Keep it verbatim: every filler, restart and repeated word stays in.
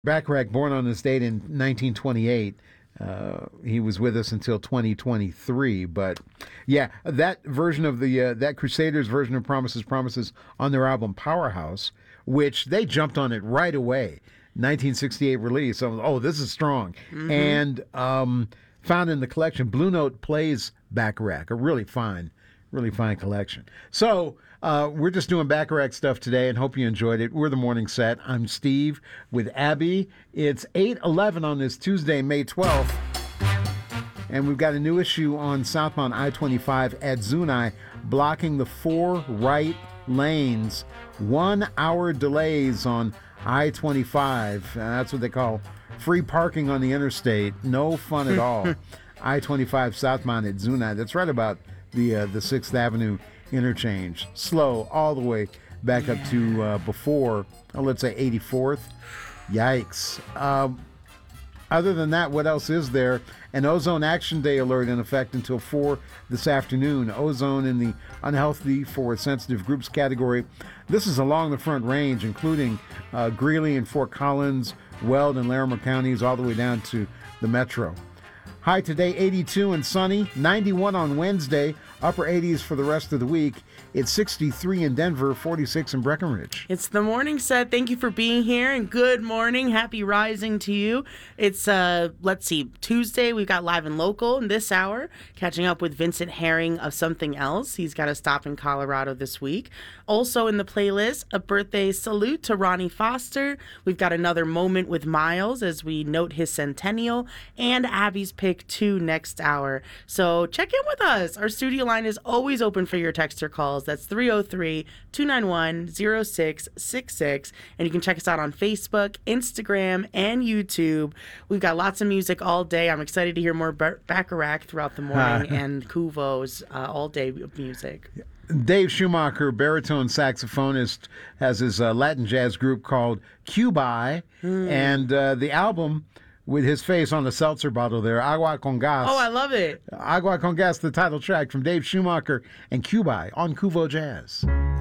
Bacharach, born on this date in nineteen twenty-eight. Uh, he was with us until twenty twenty-three. But yeah, that version of the uh, that Crusaders version of Promises, Promises on their album Powerhouse, which they jumped on it right away. nineteen sixty-eight release. So, oh, this is strong. Mm-hmm. And um, found in the collection, Blue Note Plays Bacharach, a really fine, really fine collection. So uh, we're just doing Bacharach stuff today and hope you enjoyed it. We're the Morning Set. I'm Steve with Abby. It's eight eleven on this Tuesday, May twelfth. And we've got a new issue on southbound I twenty-five at Zunai, blocking the four right lanes. One hour delays on I twenty-five. Uh, that's what they call free parking on the interstate. No fun at all. I twenty-five southbound at Zunai. That's right about the uh, the sixth Avenue interchange. Slow all the way back up to uh, before, oh, let's say eighty-fourth. Yikes. Um, other than that, what else is there? An Ozone Action Day alert in effect until four this afternoon. Ozone in the unhealthy for sensitive groups category. This is along the Front Range, including uh, Greeley and Fort Collins, Weld and Larimer counties, all the way down to the metro. High today, eighty-two and sunny, ninety-one on Wednesday, upper eighties for the rest of the week. It's sixty-three in Denver, forty-six in Breckenridge. It's the Morning Set. Thank you for being here, and good morning. Happy rising to you. It's, uh, let's see, Tuesday. We've got Live and Local in this hour, catching up with Vincent Herring of Something Else. He's got a stop in Colorado this week. Also in the playlist, a birthday salute to Ronnie Foster. We've got another moment with Miles as we note his centennial, and Abby's pick two next hour. So check in with us. Our studio line is always open for your text or calls. That's three oh three, two nine one, oh six six six. And you can check us out on Facebook, Instagram, and YouTube. We've got lots of music all day. I'm excited to hear more Bacharach throughout the morning and Kuvo's uh, all day music. Dave Schumacher, baritone saxophonist, has his uh, Latin jazz group called Cubai, mm. and uh, the album with his face on the seltzer bottle there, Agua con Gas. Oh, I love it. Agua con Gas, the title track from Dave Schumacher and Cubai on Kuvo Jazz.